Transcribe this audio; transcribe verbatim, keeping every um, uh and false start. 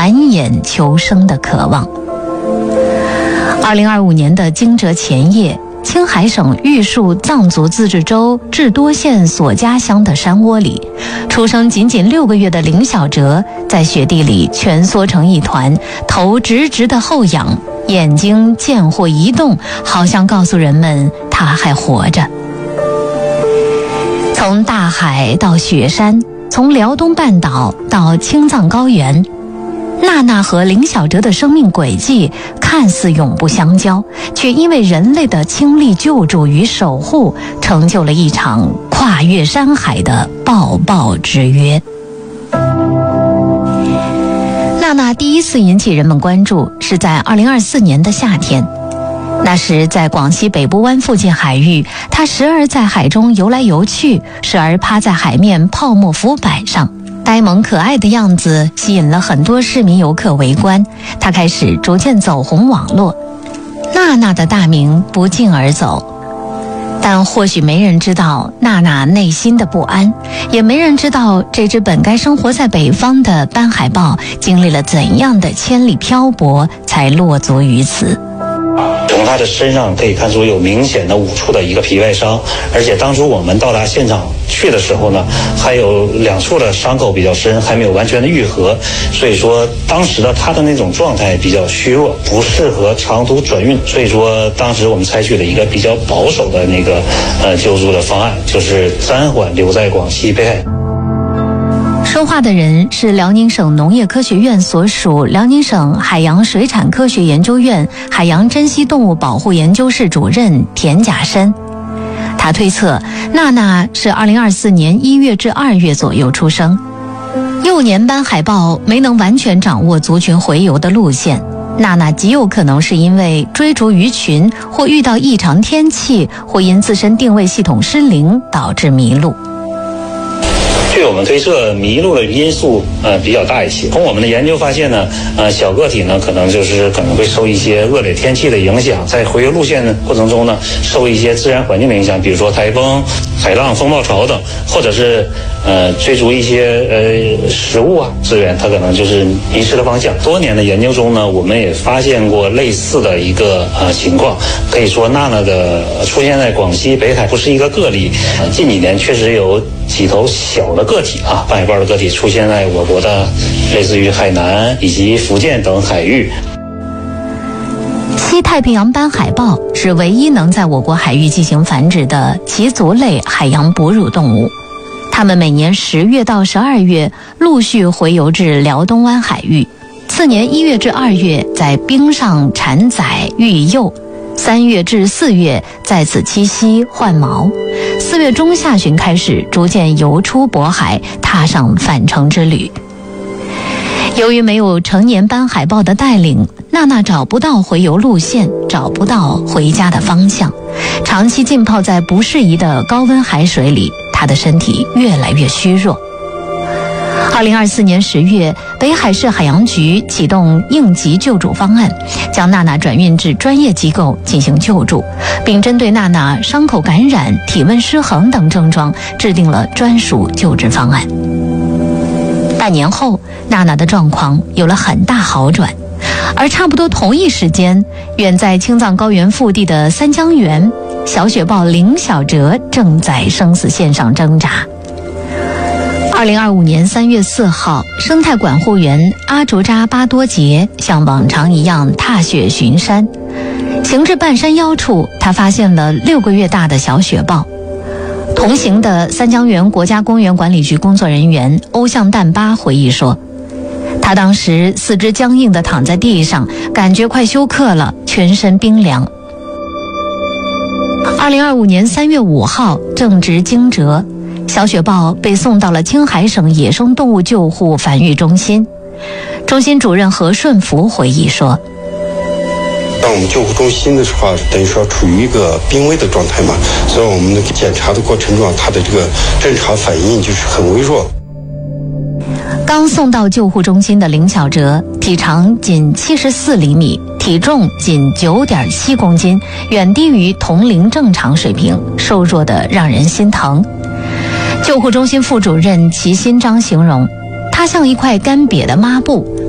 满眼求生的渴望。二零二五年的惊蛰前夜，青海省玉树藏族自治州智多县索家乡的山窝里，出生仅仅六个月的林小哲在雪地里蜷缩成一团，头直直的后仰，眼睛见或移动，好像告诉人们他还活着。从大海到雪山，从辽东半岛到青藏高原，娜娜和林小哲的生命轨迹看似永不相交，却因为人类的倾力救助与守护，成就了一场跨越山海的抱抱之约。娜娜第一次引起人们关注是在二零二四年的夏天，那时在广西北部湾附近海域，她时而在海中游来游去，时而趴在海面泡沫浮板上，呆萌可爱的样子吸引了很多市民游客围观，她开始逐渐走红网络。娜娜的大名不胫而走，但或许没人知道娜娜内心的不安，也没人知道这只本该生活在北方的斑海豹经历了怎样的千里漂泊才落足于此。 从他的身上可以看出有明显的五处的一个皮外伤，而且当初我们到达现场去的时候呢，还有两处的伤口比较深，还没有完全的愈合，所以说当时的他的那种状态比较虚弱，不适合长途转运，所以说当时我们采取了一个比较保守的那个呃救助的方案，就是暂缓留在广西北海。 说话的人是辽宁省农业科学院所属辽宁省海洋水产科学研究院海洋珍稀动物保护研究室主任田甲申。他推测娜娜是二零二四年一月至二月左右出生。幼年斑海豹没能完全掌握族群回游的路线，娜娜极有可能是因为追逐鱼群，或遇到异常天气，或因自身定位系统失灵导致迷路。 据我们推测，迷路的因素呃比较大一些。从我们的研究发现呢，呃小个体呢可能就是可能会受一些恶劣天气的影响，在回游路线的过程中呢，受一些自然环境的影响，比如说台风、海浪、风暴潮等，或者是呃追逐一些呃食物啊资源，它可能就是迷失了方向。多年的研究中呢，我们也发现过类似的一个呃情况。可以说，娜娜的出现在广西北海不是一个个例，呃、近几年确实有几头小的个体啊，斑海豹的个体出现在我国的类似于海南以及福建等海域。 西太平洋斑海豹是唯一能在我国海域进行繁殖的鳍足类海洋哺乳动物，它们每年十月到十二月陆续回游至辽东湾海域，次年一月至二月在冰上产崽育幼，三月至四月在此栖息换毛，四月中下旬开始逐渐游出渤海，踏上返程之旅。由于没有成年斑海豹的带领，娜娜找不到回游路线，找不到回家的方向，长期浸泡在不适宜的高温海水里，她的身体越来越虚弱。二零二四年十月，北海市海洋局启动应急救助方案，将娜娜转运至专业机构进行救助，并针对娜娜伤口感染、体温失衡等症状制定了专属救治方案。半年后，娜娜的状况有了很大好转，而差不多同一时间，远在青藏高原腹地的三江源，小雪豹林小哲正在生死线上挣扎。二零二五年三月四号，生态管护员阿卓扎巴多杰像往常一样踏雪巡山，行至半山腰处，他发现了六个月大的小雪豹。同行的三江源国家公园管理局工作人员欧向淡巴回忆说，他当时四肢僵硬地躺在地上，感觉快休克了，全身冰凉。二零二五年三月五号，正值惊蛰，小雪豹被送到了青海省野生动物救护繁育中心。中心主任何顺福回忆说， 当我们救护中心的时候，等于说处于一个濒危的状态嘛，所以我们的检查的过程中，它的这个正常反应就是很微弱。 刚送到救护中心的林小哲，体长仅七十四厘米，体重仅九点七公斤，远低于同龄正常水平，瘦弱的让人心疼。救护中心副主任齐新章形容，他像一块干瘪的抹布，